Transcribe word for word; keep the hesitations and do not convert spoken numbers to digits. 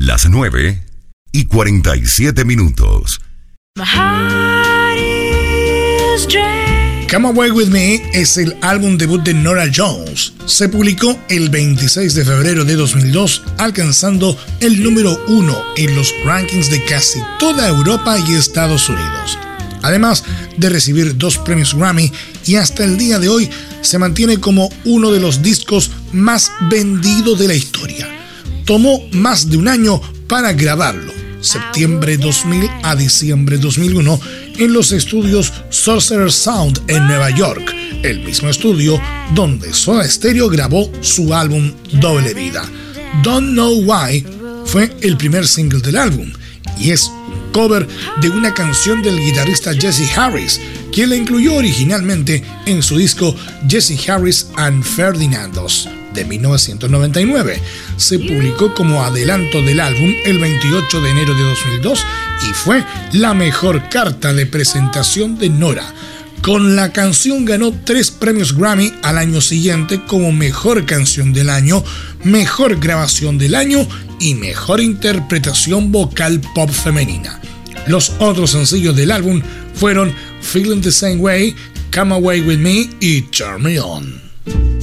Las nueve y cuarenta y siete minutos. Come Away With Me es el álbum debut de Norah Jones. Se publicó el veintiséis de febrero de dos mil dos, alcanzando el número uno en los rankings de casi toda Europa y Estados Unidos. Además de recibir dos premios Grammy, y hasta el día de hoy se mantiene como uno de los discos más vendidos de la historia. Tomó más de un año para grabarlo, septiembre dos mil a diciembre dos mil uno, en los estudios Sorcerer Sound en Nueva York, el mismo estudio donde Soda Stereo grabó su álbum Doble Vida. Don't Know Why fue el primer single del álbum y es un cover de una canción del guitarrista Jesse Harris, quien la incluyó originalmente en su disco Jesse Harris and Ferdinandos de mil novecientos noventa y nueve. Se publicó como adelanto del álbum el veintiocho de enero de dos mil dos y fue la mejor carta de presentación de Norah. Con la canción ganó tres premios Grammy al año siguiente como Mejor Canción del Año, Mejor Grabación del Año y Mejor Interpretación Vocal Pop Femenina. Los otros sencillos del álbum fueron Feeling the Same Way, Come Away With Me y Turn Me On.